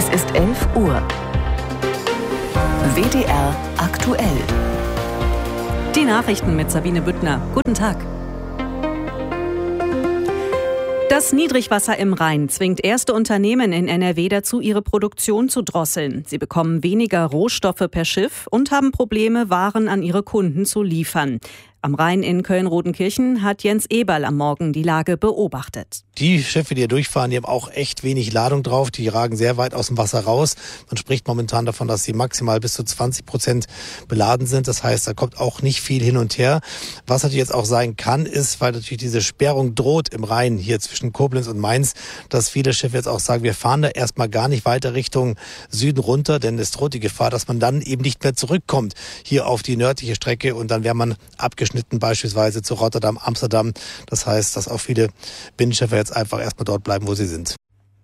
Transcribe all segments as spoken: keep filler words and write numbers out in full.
Es ist elf Uhr. W D R aktuell. Die Nachrichten mit Sabine Büttner. Guten Tag. Das Niedrigwasser im Rhein zwingt erste Unternehmen in N R W dazu, ihre Produktion zu drosseln. Sie bekommen weniger Rohstoffe per Schiff und haben Probleme, Waren an ihre Kunden zu liefern. Am Rhein in Köln-Rodenkirchen hat Jens Eberl am Morgen die Lage beobachtet. Die Schiffe, die hier durchfahren, die haben auch echt wenig Ladung drauf. Die ragen sehr weit aus dem Wasser raus. Man spricht momentan davon, dass sie maximal bis zu zwanzig Prozent beladen sind. Das heißt, da kommt auch nicht viel hin und her. Was natürlich jetzt auch sein kann, ist, weil natürlich diese Sperrung droht im Rhein hier zwischen Koblenz und Mainz, dass viele Schiffe jetzt auch sagen, wir fahren da erstmal gar nicht weiter Richtung Süden runter, denn es droht die Gefahr, dass man dann eben nicht mehr zurückkommt hier auf die nördliche Strecke und dann wäre man abgeschnitten. Beispielsweise zu Rotterdam, Amsterdam. Das heißt, dass auch viele Binnenschiffe jetzt einfach erstmal dort bleiben, wo sie sind.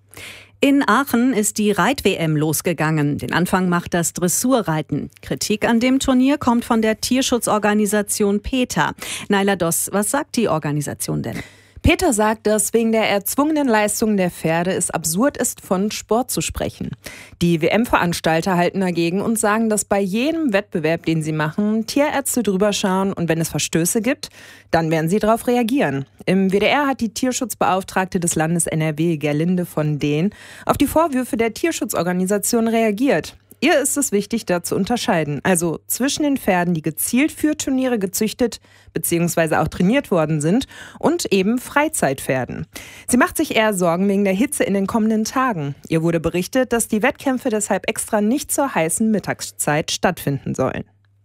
In Aachen ist die Reit-W M losgegangen. Den Anfang macht das Dressurreiten. Kritik an dem Turnier kommt von der Tierschutzorganisation PETA. Naila Doss, was sagt die Organisation denn? PETA sagt, dass wegen der erzwungenen Leistungen der Pferde es absurd ist, von Sport zu sprechen. Die W M-Veranstalter halten dagegen und sagen, dass bei jedem Wettbewerb, den sie machen, Tierärzte drüber schauen und wenn es Verstöße gibt, dann werden sie darauf reagieren. Im W D R hat die Tierschutzbeauftragte des Landes N R W, Gerlinde von Dehn, auf die Vorwürfe der Tierschutzorganisation reagiert. Ihr ist es wichtig, da zu unterscheiden, also zwischen den Pferden, die gezielt für Turniere gezüchtet bzw. auch trainiert worden sind und eben Freizeitpferden. Sie macht sich eher Sorgen wegen der Hitze in den kommenden Tagen. Ihr wurde berichtet, dass die Wettkämpfe deshalb extra nicht zur heißen Mittagszeit stattfinden sollen.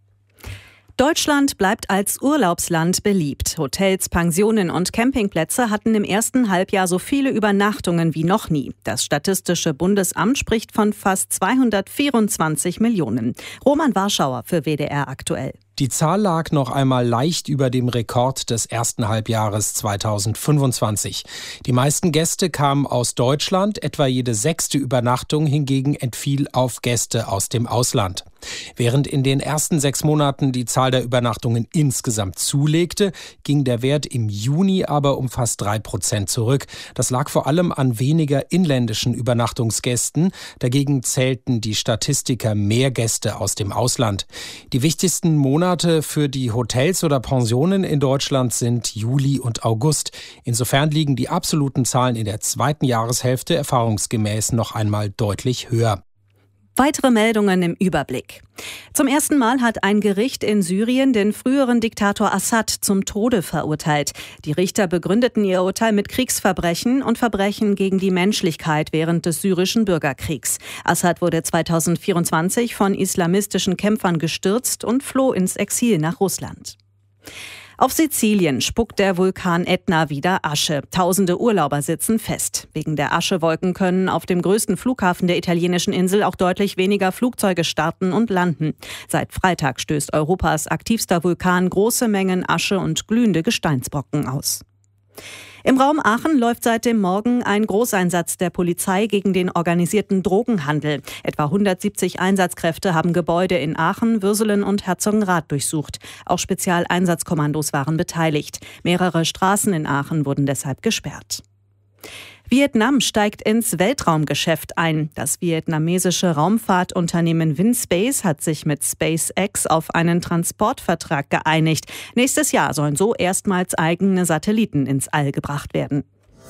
Deutschland bleibt als Urlaubsland beliebt. Hotels, Pensionen und Campingplätze hatten im ersten Halbjahr so viele Übernachtungen wie noch nie. Das Statistische Bundesamt spricht von fast zweihundertvierundzwanzig Millionen. Roman Warschauer für W D R aktuell. Die Zahl lag noch einmal leicht über dem Rekord des ersten Halbjahres zweitausendfünfundzwanzig. Die meisten Gäste kamen aus Deutschland, etwa jede sechste Übernachtung hingegen entfiel auf Gäste aus dem Ausland. Während in den ersten sechs Monaten die Zahl der Übernachtungen insgesamt zulegte, ging der Wert im Juni aber um fast drei Prozent zurück. Das lag vor allem an weniger inländischen Übernachtungsgästen. Dagegen zählten die Statistiker mehr Gäste aus dem Ausland. Die wichtigsten Monate für die Hotels oder Pensionen in Deutschland sind Juli und August. Insofern liegen die absoluten Zahlen in der zweiten Jahreshälfte erfahrungsgemäß noch einmal deutlich höher. Weitere Meldungen im Überblick. Zum ersten Mal hat ein Gericht in Syrien den früheren Diktator Assad zum Tode verurteilt. Die Richter begründeten ihr Urteil mit Kriegsverbrechen und Verbrechen gegen die Menschlichkeit während des syrischen Bürgerkriegs. Assad wurde zweitausendvierundzwanzig von islamistischen Kämpfern gestürzt und floh ins Exil nach Russland. Auf Sizilien spuckt der Vulkan Ätna wieder Asche. Tausende Urlauber sitzen fest. Wegen der Aschewolken können auf dem größten Flughafen der italienischen Insel auch deutlich weniger Flugzeuge starten und landen. Seit Freitag stößt Europas aktivster Vulkan große Mengen Asche und glühende Gesteinsbrocken aus. Im Raum Aachen läuft seit dem Morgen ein Großeinsatz der Polizei gegen den organisierten Drogenhandel. Etwa hundertsiebzig Einsatzkräfte haben Gebäude in Aachen, Würselen und Herzogenrath durchsucht. Auch Spezialeinsatzkommandos waren beteiligt. Mehrere Straßen in Aachen wurden deshalb gesperrt. Vietnam steigt ins Weltraumgeschäft ein. Das vietnamesische Raumfahrtunternehmen Vinspace hat sich mit SpaceX auf einen Transportvertrag geeinigt. Nächstes Jahr sollen so erstmals eigene Satelliten ins All gebracht werden.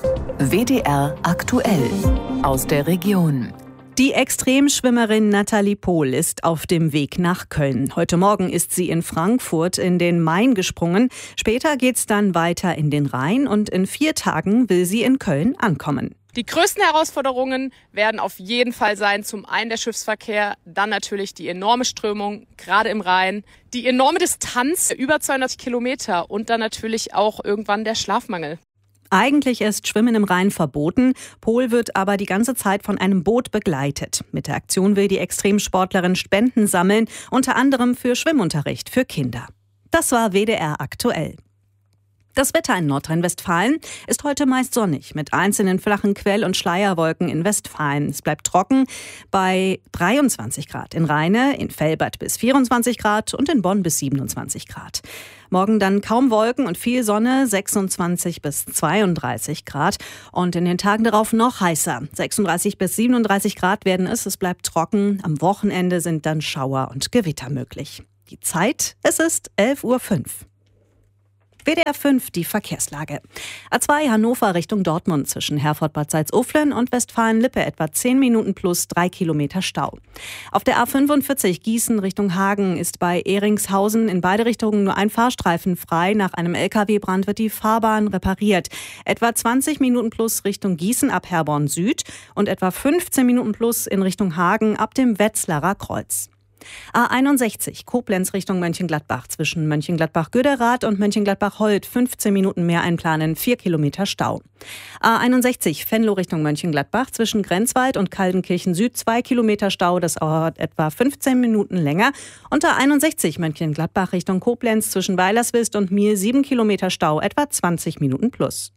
W D R aktuell aus der Region. Die Extremschwimmerin Nathalie Pohl ist auf dem Weg nach Köln. Heute Morgen ist sie in Frankfurt in den Main gesprungen. Später geht's dann weiter in den Rhein und in vier Tagen will sie in Köln ankommen. Die größten Herausforderungen werden auf jeden Fall sein, zum einen der Schiffsverkehr, dann natürlich die enorme Strömung, gerade im Rhein, die enorme Distanz, über zweihundert Kilometer und dann natürlich auch irgendwann der Schlafmangel. Eigentlich ist Schwimmen im Rhein verboten. Pohl wird aber die ganze Zeit von einem Boot begleitet. Mit der Aktion will die Extremsportlerin Spenden sammeln, unter anderem für Schwimmunterricht für Kinder. Das war W D R aktuell. Das Wetter in Nordrhein-Westfalen ist heute meist sonnig mit einzelnen flachen Quell- und Schleierwolken in Westfalen. Es bleibt trocken bei dreiundzwanzig Grad in Rheine, in Velbert bis vierundzwanzig Grad und in Bonn bis siebenundzwanzig Grad. Morgen dann kaum Wolken und viel Sonne, sechsundzwanzig bis zweiunddreißig Grad. Und in den Tagen darauf noch heißer. sechsunddreißig bis siebenunddreißig Grad werden es. Es bleibt trocken. Am Wochenende sind dann Schauer und Gewitter möglich. Die Zeit, es ist elf Uhr fünf. W D R fünf, die Verkehrslage. A zwei Hannover Richtung Dortmund zwischen Herford-Bad Salzuflen und Westfalen-Lippe etwa zehn Minuten plus drei Kilometer Stau. Auf der A fünfundvierzig Gießen Richtung Hagen ist bei Ehringshausen in beide Richtungen nur ein Fahrstreifen frei. Nach einem L K W-Brand wird die Fahrbahn repariert. Etwa zwanzig Minuten plus Richtung Gießen ab Herborn Süd und etwa fünfzehn Minuten plus in Richtung Hagen ab dem Wetzlarer Kreuz. A einundsechzig Koblenz Richtung Mönchengladbach zwischen Mönchengladbach-Göderath und Mönchengladbach-Holt fünfzehn Minuten mehr einplanen, vier Kilometer Stau. A einundsechzig Venlo Richtung Mönchengladbach zwischen Grenzwald und Kaldenkirchen Süd zwei Kilometer Stau, das dauert etwa fünfzehn Minuten länger. Und A einundsechzig Mönchengladbach Richtung Koblenz zwischen Weilerswist und Miel sieben Kilometer Stau, etwa zwanzig Minuten plus.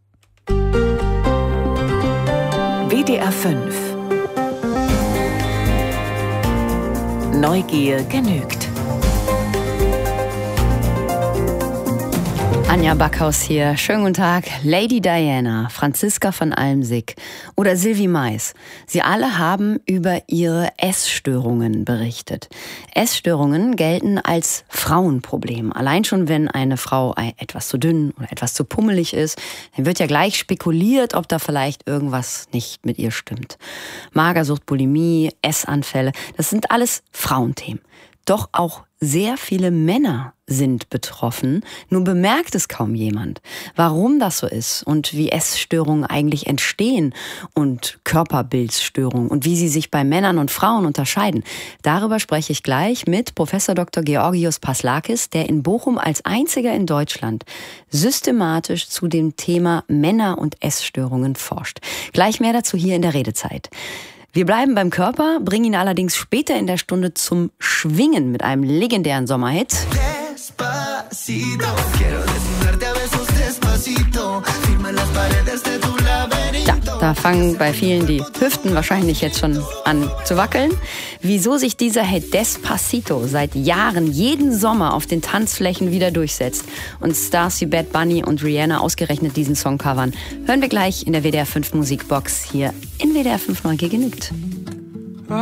W D R fünf. Neugier genügt. Anja Backhaus hier. Schönen guten Tag. Lady Diana, Franziska von Almsick oder Sylvie Mais. Sie alle haben über ihre Essstörungen berichtet. Essstörungen gelten als Frauenproblem. Allein schon, wenn eine Frau etwas zu dünn oder etwas zu pummelig ist, dann wird ja gleich spekuliert, ob da vielleicht irgendwas nicht mit ihr stimmt. Magersucht, Bulimie, Essanfälle, das sind alles Frauenthemen. Doch auch sehr viele Männer sind betroffen, nur bemerkt es kaum jemand. Warum das so ist und wie Essstörungen eigentlich entstehen und Körperbildsstörungen und wie sie sich bei Männern und Frauen unterscheiden, darüber spreche ich gleich mit Professor Doktor Georgios Paslakis, der in Bochum als einziger in Deutschland systematisch zu dem Thema Männer und Essstörungen forscht. Gleich mehr dazu hier in der Redezeit. Wir bleiben beim Körper, bringen ihn allerdings später in der Stunde zum Schwingen mit einem legendären Sommerhit. Ja, da fangen bei vielen die Hüften wahrscheinlich jetzt schon an zu wackeln. Wieso sich dieser Hit Despacito seit Jahren jeden Sommer auf den Tanzflächen wieder durchsetzt und Stars wie Bad Bunny und Rihanna ausgerechnet diesen Song covern, hören wir gleich in der W D R fünf Musikbox hier in W D R fünf Neugier genügt.